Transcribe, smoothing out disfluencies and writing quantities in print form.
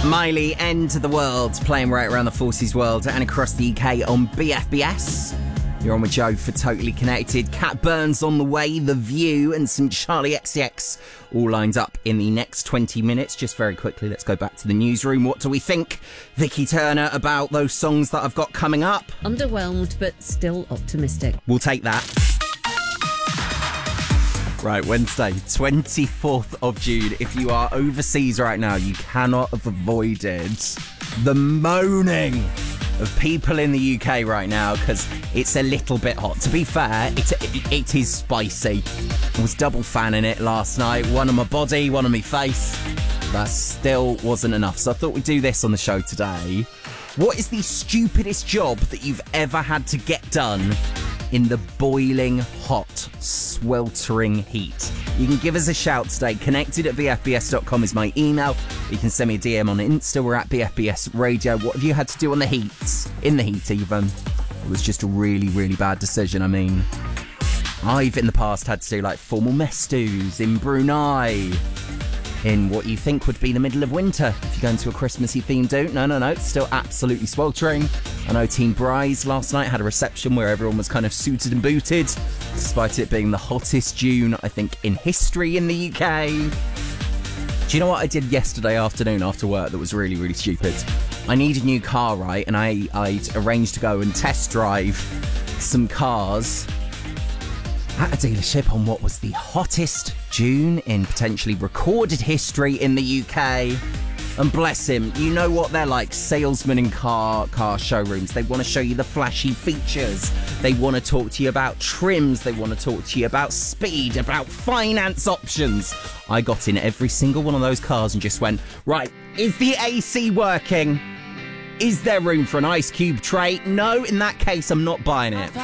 Miley, End to the World, playing right around the Forces world and across the UK on BFBS. You're on with Joe for Totally Connected. Cat Burns on the way, The View and some Charlie XCX all lined up in the next 20 minutes. Just very quickly, let's go back to the newsroom. What do we think, Vicky Turner, about those songs that I've got coming up? Underwhelmed, but still optimistic. We'll take that. Right, Wednesday, 24th of June. If you are overseas right now, you cannot have avoided the moaning of people in the UK right now because it's a little bit hot. To be fair, it is spicy. I was double fanning it last night. One on my body, one on my face. That still wasn't enough. So I thought we'd do this on the show today. What is the stupidest job that you've ever had to get done in the boiling hot, sweltering heat? You can give us a shout today. Connected@bfbs.com is my email. You can send me a DM on Insta. We're at BFBS Radio. What have you had to do on the heat? In the heat, even. It was just a really, really bad decision. I mean, I've in the past had to do like formal mess stews in Brunei in what you think would be the middle of winter if you're going to a Christmassy themed do. No, it's still absolutely sweltering. I know Team Bryce last night had a reception where everyone was kind of suited and booted, despite it being the hottest June, I think, in history in the UK. Do you know what I did yesterday afternoon after work that was really, really stupid? I need a new car, right? And I'd arranged to go and test drive some cars at a dealership on what was the hottest June in potentially recorded history in the UK. And bless him, you know what they're like, salesmen in car showrooms. They want to show you the flashy features. They want to talk to you about trims. They want to talk to you about speed, about finance options. I got in every single one of those cars and just went, right, is the AC working? Is there room for an ice cube tray? No, in that case, I'm not buying it.